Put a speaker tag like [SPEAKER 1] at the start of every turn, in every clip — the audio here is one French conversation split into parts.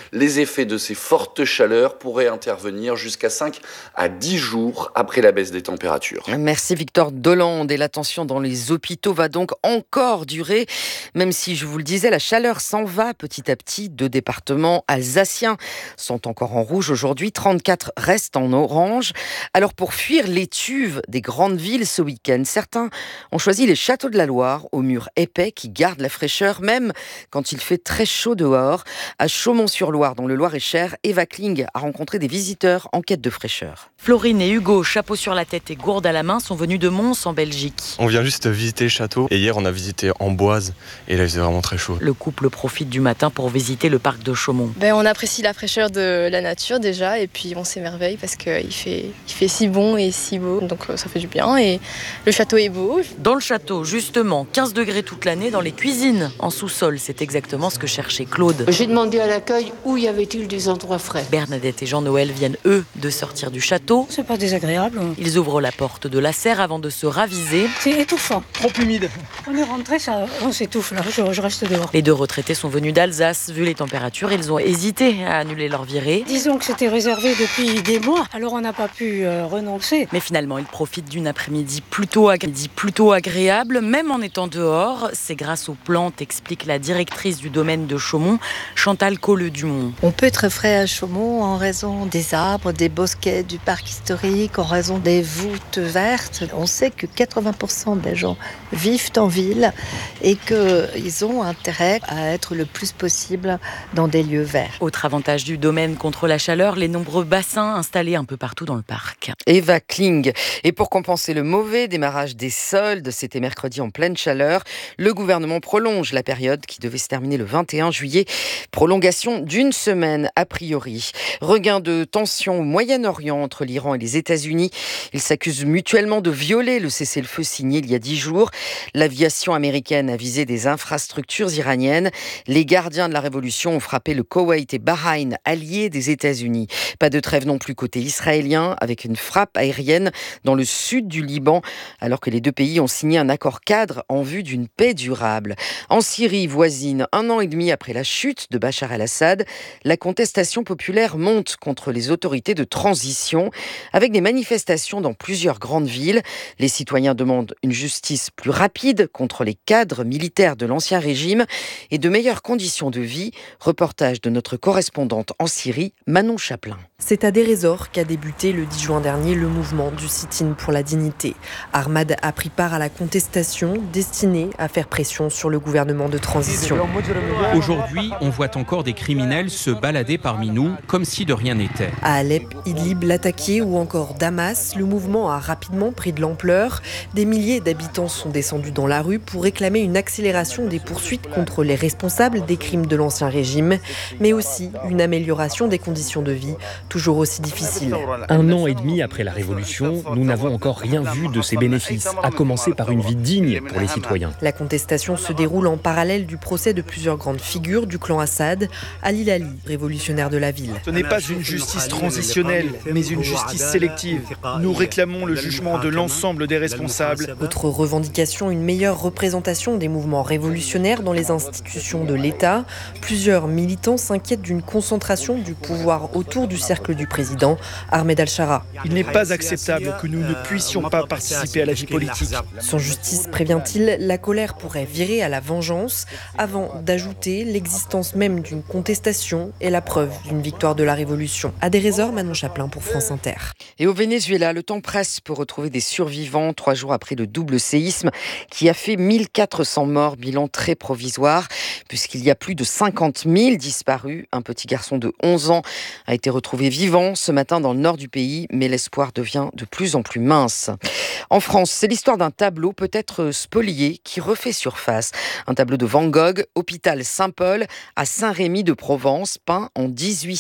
[SPEAKER 1] Les effets de ces fortes chaleurs pourraient intervenir jusqu'à 5 à 10 jours après la baisse des températures.
[SPEAKER 2] Merci Victor Dolande. Et la tension dans les hôpitaux va donc encore durer, même si, je vous le disais, la chaleur s'en va petit à petit. 2 départements alsaciens sont encore en rouge aujourd'hui, 34 restent en orange. Alors pour fuir l'étuve des grandes villes ce week-end, certains ont choisi les châteaux de la Loire aux murs épais qui gardent la fraîcheur même quand il fait très chaud dehors. À Chaumont-sur-Loire, dans le Loir-et-Cher, Eva Kling a rencontré des visiteurs en quête de fraîcheur.
[SPEAKER 3] Florine et Hugo, chapeau sur la tête et gourde à la main, sont venus de Mons en Belgique.
[SPEAKER 4] On vient juste visiter le château et hier on a visité Amboise et là il faisait vraiment très chaud.
[SPEAKER 3] Le couple profite du matin pour visiter le parc de Chaumont.
[SPEAKER 5] On apprécie la fraîcheur de la nature déjà et puis on s'émerveille parce qu'il fait si bon et si beau, donc ça fait du bien et le château est beau.
[SPEAKER 3] Dans le château, justement, 15 degrés toute l'année dans les cuisines, en sous-sol, c'est exactement ce que cherchait Claude.
[SPEAKER 6] J'ai demandé à l'accueil où y avait-il des endroits frais.
[SPEAKER 3] Bernadette et Jean-Noël viennent eux de sortir du château.
[SPEAKER 7] C'est pas désagréable.
[SPEAKER 3] Ils ouvrent la porte de la serre avant de se raviser.
[SPEAKER 7] C'est étouffant.
[SPEAKER 8] Trop humide.
[SPEAKER 7] On est rentré, on s'étouffe là, je reste dehors.
[SPEAKER 3] Les 2 retraités sont venus d'Alsace. Vu les températures, ils ont hésité à annuler leur virée.
[SPEAKER 7] Disons que c'était réservé depuis des mois, alors on n'a pas pu renoncer.
[SPEAKER 3] Mais finalement, ils profitent d'une après-midi plutôt agréable, même en étant dehors. C'est grâce aux plantes, explique la directrice du domaine de Chaumont, Chantal Colleux-Dumont.
[SPEAKER 9] On peut être frais à Chaumont en raison des arbres, des bosquets, du parc historique, en raison des voûtes vertes. On sait que 80% des gens vivent en ville et qu'ils ont intérêt à être le plus possible dans des lieux verts.
[SPEAKER 3] Autre avantage du domaine contre la chaleur, les nombreux bassins installés un peu partout dans le parc.
[SPEAKER 2] Eva Kling. Et pour compenser le mauvais démarrage des soldes, c'était mercredi en pleine chaleur, le gouvernement prolonge la période qui devait se terminer le 21 juillet. Prolongation d'1 semaine a priori. Regain de tension au Moyen-Orient entre l'Iran et les États-Unis. Ils s'accusent mutuellement de violer le cessez-le-feu signé il y a 10 jours. L'aviation américaine a visé des infrastructures iraniennes. Les gardiens de la révolution ont frappé le Koweït et Bahreïn, alliés des États-Unis. Pas de trêve non plus côté israélien, avec une frappe aérienne dans le sud du Liban, alors que les 2 pays ont signé un accord cadre en vue d'une paix durable. En Syrie voisine, 1 an et demi après la chute de Bachar el-Assad, la contestation populaire monte contre les autorités de transition, avec des manifestations dans plusieurs grandes villes. Les citoyens demandent une justice plus rapide contre les cadres militaires de l'ancien régime et de meilleures conditions de vie. Reportage de notre correspondante en Syrie, Manon Chaplin.
[SPEAKER 10] C'est à Deir ez-Zor qu'a débuté le 10 juin dernier le mouvement du sit-in pour la dignité. Ahmad a pris part à la contestation destinée à faire pression sur le gouvernement de transition.
[SPEAKER 11] Aujourd'hui, on voit encore des criminels se balader parmi nous comme si de rien n'était.
[SPEAKER 10] À Alep, Idlib, Latakia ou encore Damas, le mouvement a rapidement pris de l'ampleur. Des milliers d'habitants sont descendus dans la rue pour réclamer une accélération des poursuites contre les responsables des crimes de l'ancien régime, mais aussi une amélioration des conditions de vie, toujours aussi difficiles.
[SPEAKER 12] 1 an et demi après la Révolution, nous n'avons encore rien vu de ces bénéfices, à commencer par une vie digne pour les citoyens.
[SPEAKER 10] La contestation se déroule en parallèle du procès de plusieurs grandes figures du clan Assad, Ali Lali, révolutionnaire de la ville.
[SPEAKER 8] Ce n'est pas une justice transitionnelle, mais une justice sélective. Nous réclamons le jugement de l'ensemble des responsables.
[SPEAKER 10] Autre revendication, une meilleure représentation des mouvements révolutionnaires dans les institutions de l'État. Plusieurs militants s'inquiètent d'une concentration du pouvoir autour du cercle du président, Ahmed Al-Shara.
[SPEAKER 8] Il n'est pas acceptable que nous ne puissions pas participer à la vie politique.
[SPEAKER 10] Sans justice, prévient-il, la colère pourrait virer à la vengeance, avant d'ajouter l'existence même d'une contestation et la preuve d'une victoire de la révolution. À Deir ez-Zor, Manon Chaplin pour France Inter.
[SPEAKER 2] Et au Venezuela, le temps presse pour retrouver des survivants 3 jours après le double séisme qui a fait 1400 morts, bilan très provisoire, puisqu'il y a plus de 50 000 disparus. Un petit garçon de 11 ans a été retrouvé vivant ce matin dans le nord du pays, mais l'espoir devient de plus en plus mince. En France, c'est l'histoire d'un tableau peut-être spolié qui refait surface. Un tableau de Van Gogh, hôpital Saint-Paul à Saint-Rémy-de-Provence, peint en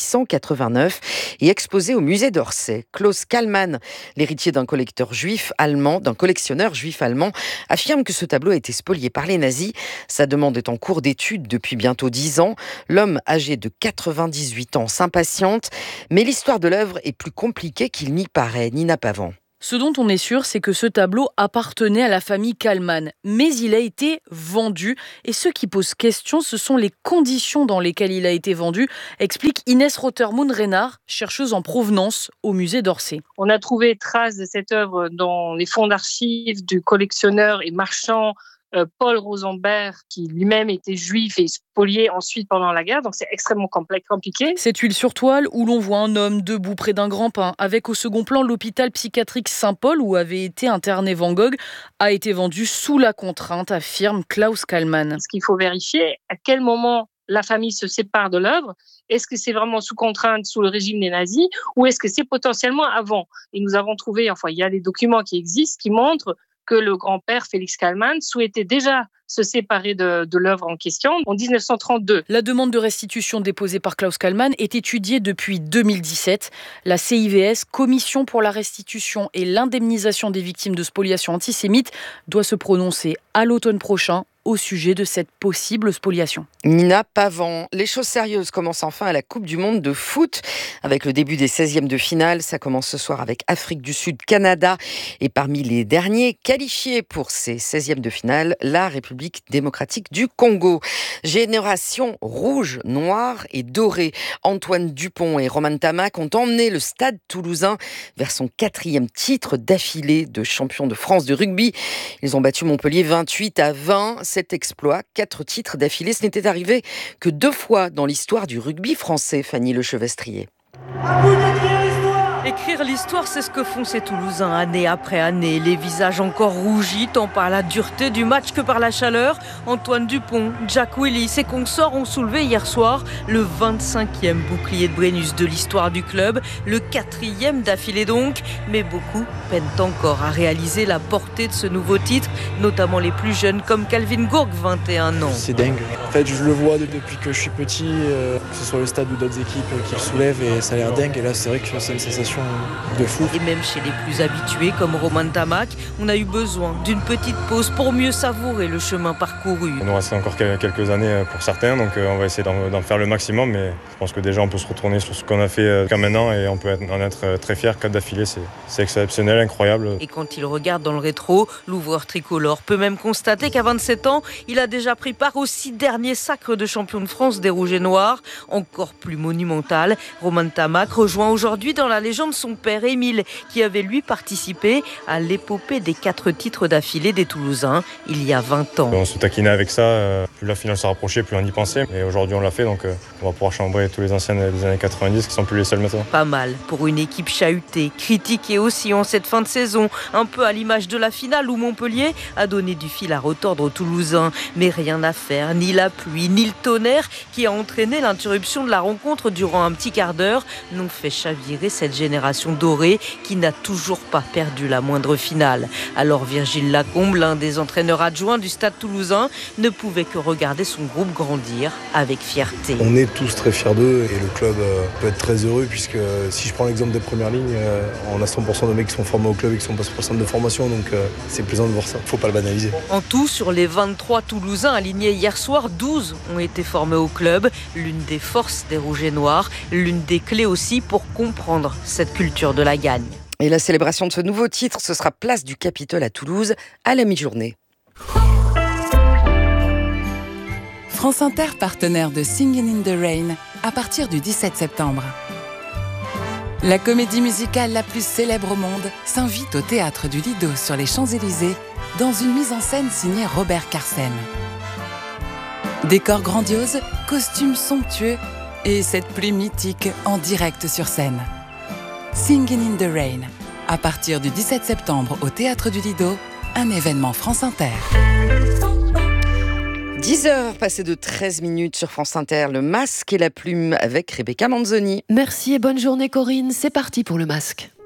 [SPEAKER 2] 1889 et exposé au musée d'Orsay. Klaus Kallmann, l'héritier d'un collectionneur juif allemand, affirme que ce tableau a été spolié par les nazis. Sa demande est en cours d'étude depuis bientôt 10 ans. L'homme âgé de 98 ans s'impatiente, mais l'histoire de l'œuvre est plus compliquée qu'il n'y paraît. Nina Pavant.
[SPEAKER 3] Ce dont on est sûr, c'est que ce tableau appartenait à la famille Kallmann, mais il a été vendu. Et ce qui pose question, ce sont les conditions dans lesquelles il a été vendu, explique Inès Rotermund-Renard, chercheuse en provenance au musée d'Orsay.
[SPEAKER 13] On a trouvé trace de cette œuvre dans les fonds d'archives du collectionneur et marchand Paul Rosenberg, qui lui-même était juif et spolié ensuite pendant la guerre, donc c'est extrêmement compliqué.
[SPEAKER 3] Cette huile sur toile où l'on voit un homme debout près d'un grand pin, avec au second plan l'hôpital psychiatrique Saint-Paul où avait été interné Van Gogh, a été vendue sous la contrainte, affirme Klaus Kallmann.
[SPEAKER 13] Ce qu'il faut vérifier, à quel moment la famille se sépare de l'œuvre. Est-ce que c'est vraiment sous contrainte, sous le régime des nazis, ou est-ce que c'est potentiellement avant ? Et nous avons trouvé, il y a des documents qui existent qui montrent que le grand-père Félix Kallmann souhaitait déjà se séparer de l'œuvre en question en 1932.
[SPEAKER 3] La demande de restitution déposée par Klaus Kallmann est étudiée depuis 2017. La CIVS, Commission pour la restitution et l'indemnisation des victimes de spoliation antisémite, doit se prononcer à l'automne prochain au sujet de cette possible spoliation.
[SPEAKER 2] Nina Pavant, les choses sérieuses commencent enfin à la Coupe du Monde de foot. Avec le début des 16e de finale, ça commence ce soir avec Afrique du Sud, Canada. Et parmi les derniers qualifiés pour ces 16e de finale, la République démocratique du Congo. Génération rouge, noire et dorée. Antoine Dupont et Romain Tamac ont emmené le Stade Toulousain vers son 4e titre d'affilée de champion de France de rugby. Ils ont battu Montpellier 28-20. Cet exploit, 4 titres d'affilée, ce n'était arrivé que 2 fois dans l'histoire du rugby français, Fanny Lechevestrier.
[SPEAKER 14] Écrire l'histoire, c'est ce que font ces Toulousains année après année. Les visages encore rougis, tant par la dureté du match que par la chaleur. Antoine Dupont, Jack Willis et consorts ont soulevé hier soir le 25e bouclier de Brennus de l'histoire du club, le 4e d'affilée donc. Mais beaucoup peinent encore à réaliser la portée de ce nouveau titre, notamment les plus jeunes comme Calvin Gourgue, 21 ans.
[SPEAKER 15] C'est dingue. En fait, je le vois depuis que je suis petit, que ce soit le stade ou d'autres équipes qui le soulèvent, et ça a l'air dingue. Et là, c'est vrai que c'est une sensation de fou.
[SPEAKER 14] Et même chez les plus habitués comme Romain Tamac, on a eu besoin d'une petite pause pour mieux savourer le chemin parcouru.
[SPEAKER 4] Il nous reste encore quelques années pour certains, donc on va essayer d'en faire le maximum, mais je pense que déjà on peut se retourner sur ce qu'on a fait jusqu'à maintenant et on peut en être très fiers. 4 d'affilée, c'est exceptionnel, incroyable.
[SPEAKER 14] Et quand il regarde dans le rétro, l'ouvreur tricolore peut même constater qu'à 27 ans, il a déjà pris part aux 6 derniers sacres de champion de France des Rouges et Noirs, encore plus monumental. Romain Tamac rejoint aujourd'hui dans la légende son père Émile, qui avait lui participé à l'épopée des 4 titres d'affilée des Toulousains il y a 20 ans.
[SPEAKER 4] On se taquinait avec ça, plus la finale se rapprochait, plus on y pensait. Et aujourd'hui on l'a fait, donc on va pouvoir chambrer tous les anciens des années 90 qui sont plus les seuls maintenant.
[SPEAKER 14] Pas mal pour une équipe chahutée, critiquée aussi en cette fin de saison, un peu à l'image de la finale où Montpellier a donné du fil à retordre aux Toulousains. Mais rien à faire, ni la pluie, ni le tonnerre qui a entraîné l'interruption de la rencontre durant un petit quart d'heure n'ont fait chavirer cette génération dorée qui n'a toujours pas perdu la moindre finale. Alors Virgile Lacombe, l'un des entraîneurs adjoints du Stade Toulousain, ne pouvait que regarder son groupe grandir avec fierté.
[SPEAKER 15] On est tous très fiers d'eux et le club peut être très heureux puisque si je prends l'exemple des premières lignes, on a 100% de mecs qui sont formés au club et qui sont pas sur centre de formation, donc c'est plaisant de voir ça. Faut pas le banaliser.
[SPEAKER 14] En tout, sur les 23 Toulousains alignés hier soir, 12 ont été formés au club, l'une des forces des Rouges et Noirs, l'une des clés aussi pour comprendre cette culture de la gagne.
[SPEAKER 2] Et la célébration de ce nouveau titre, ce sera place du Capitole à Toulouse à la mi-journée.
[SPEAKER 16] France Inter, partenaire de Singin' in the Rain, à partir du 17 septembre. La comédie musicale la plus célèbre au monde s'invite au Théâtre du Lido sur les Champs-Élysées dans une mise en scène signée Robert Carsen. Décors grandioses, costumes somptueux et cette pluie mythique en direct sur scène. Singin' in the Rain, à partir du 17 septembre au Théâtre du Lido, un événement France Inter.
[SPEAKER 2] 10h, passé de 13 minutes sur France Inter, le masque et la plume avec Rebecca Manzoni.
[SPEAKER 17] Merci et bonne journée Corinne, c'est parti pour le masque.